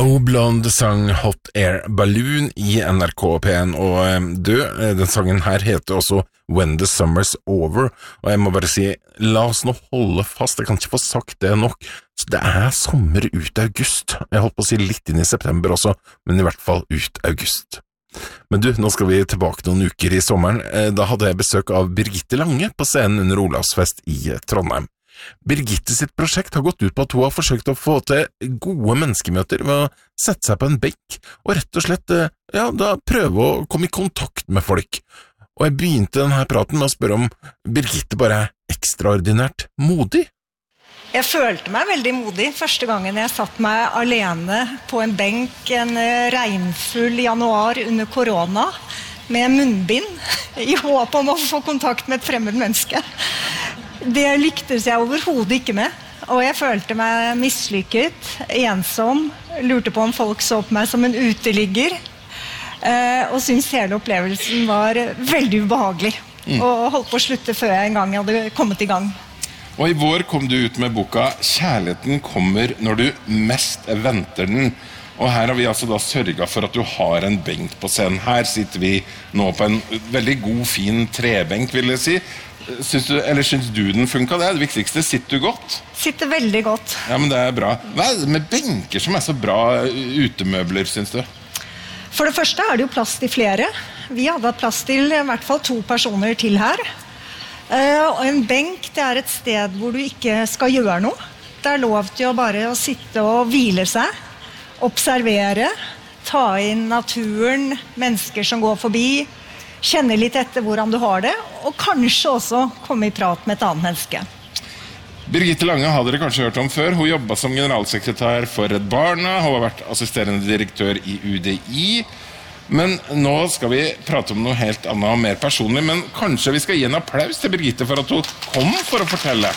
No Blonde sang Hot Air Balloon i NRK P1, og den sangen her heter også When the Summer's Over, og jeg må bare si, la oss nå holde fast, jeg kan ikke få sagt det nok, så det sommer ut august, jeg holdt på å si litt inn i september også, men i hvert fall ut august. Men du, nå skal vi tilbake noen uker i sommeren, da hadde jeg besøk av Birgitte Lange på scenen under Olavsfest i Trondheim. Birgitte sitt prosjekt har gått ut på at hun har forsøkt å få til gode menneskemøter ved å sette seg på en benk og rett og slett, da prøve å komme i kontakt med folk. Og jeg begynte denne praten med å spørre om Birgitte bare ekstraordinært modig. Jeg følte meg veldig modig første gangen jeg satt meg alene på en benk en regnfull januar under korona med munnbind i håp om å få kontakt med et fremmed menneske. Det lyktes jeg overhodet ikke med, og jeg følte meg mislykket, ensom, lurte på om folk så på meg som en uteligger, og syntes hele opplevelsen var veldig ubehagelig, og holdt på å slutte før jeg en gang hadde kommet i gang. Og i vår kom du ut med boka «Kjærligheten kommer når du mest venter den», og her har vi altså da sørget for at du har en benk på scenen. Her sitter vi nå på en veldig god, fin trebenk, vil jeg si. Syns du den funket? Det det viktigste. Sitter du godt? Sitter veldig godt. Ja, men det bra. Hva det med benker som så bra utemøbler, synes du? For det første det jo plass til flere. Vi hadde hatt plass til i hvert fall 2 personer til her. Og en benk, det et sted hvor du ikke skal gjøre noe. Det lov til å bare sitte og hvile seg, observere, ta inn naturen, mennesker som går forbi, kjenne litt etter hvordan du har det, og kanskje også komme i prat med et annet menneske. Birgitte Lange har dere kanskje hørt om før. Hun jobbet som generalsekretær for Redd Barna, hun har vært assisterende direktør i UDI, men nå skal vi prate om noe helt annet og mer personlig, men kanskje vi skal gi en applaus til Birgitte for at hun kom for å fortelle.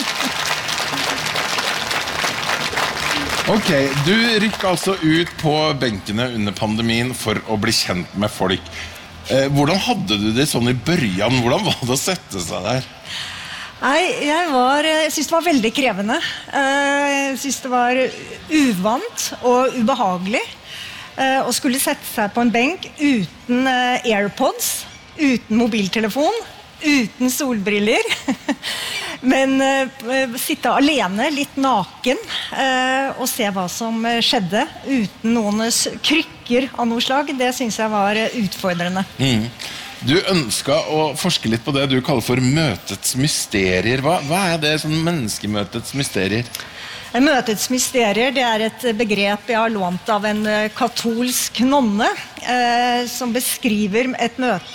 Ok, du rykket altså ut på benkene under pandemien for å bli kjent med folk. Hvordan hadde du det sånn i børjan? Hvordan var det å sette seg der? Nei, jeg synes det var veldig krevende. Jeg synes det var uvant og ubehagelig å skulle sette seg på en benk uten AirPods, uten mobiltelefon, uten solbriller, men sitte alene, litt naken, og se hva som skjedde, uten noen krykker av noe slag. Det synes jeg var utfordrende. Du ønsket å forske litt på det du kaller for møtets mysterier. Hva det sånn menneskemøtets mysterier? Møtets mysterier, det et begrep jeg har lånt av en katolsk nonne, som beskriver et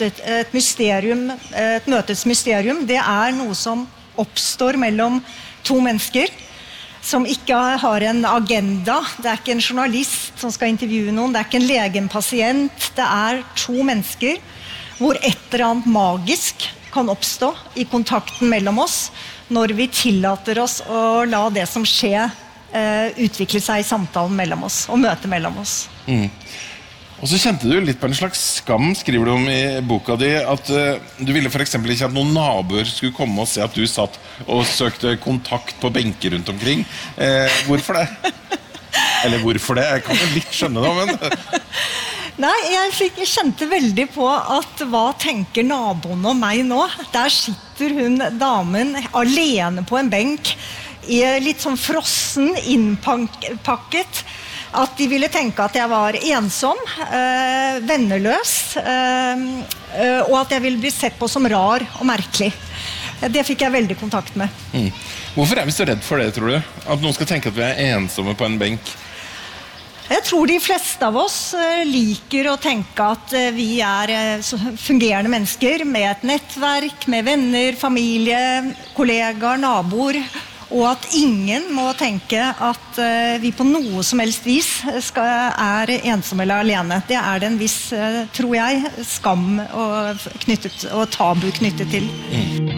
møtets mysterium. Det noe som oppstår mellom 2 mennesker, som ikke har en agenda. Det ikke en journalist som skal intervjue noen, det ikke en lege, en pasient. Det 2 mennesker, hvor et eller annet magisk kan oppstå i kontakten mellom oss, når vi tillater oss å la det som skjer utvikle seg i samtalen mellom oss, og møte mellom oss. Og så kjente du litt på en slags skam, skriver du om i boka di, at du ville for eksempel ikke at noen naboer skulle komme og se at du satt og søkte kontakt på benker rundt omkring. Hvorfor det? Eller hvorfor det? Jeg kan jo litt skjønne det, men... Nei, jeg kjente veldig på at hva tenker naboen om meg nå? Der sitter hun, damen, alene på en benk, litt sånn frossen, innpakket, at de ville tenke at jeg var ensom, venneløs, og at jeg ville bli sett på som rar og merkelig. Det fikk jeg veldig kontakt med. Hvorfor vi så redd for det, tror du? At noen skal tenke at vi ensomme på en benk? Jeg tror de fleste av oss liker å tenke at vi fungerende mennesker med et nettverk, med venner, familie, kollegaer, naboer, og at ingen må tenke at vi på noe som helst vis ensomme eller alene. Det det en viss, tror jeg, skam og tabu knyttet til.